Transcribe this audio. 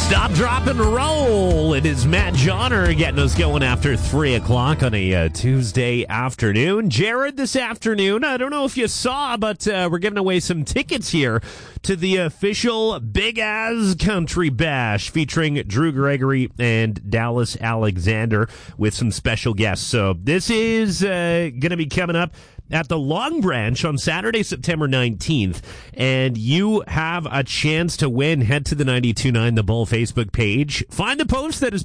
Stop, drop, and roll. It is Matt Johnner getting us going after 3 o'clock on a Tuesday afternoon. Jared, this afternoon, I don't know if you saw, but we're giving away some tickets here to the official Big As Country Bash featuring Drew Gregory and Dallas Alexander with some special guests. So this is going to be coming up at the Long Branch on Saturday, September 19th, and you have a chance to win. Head to the 92.9 The Bull Facebook page. Find the post that is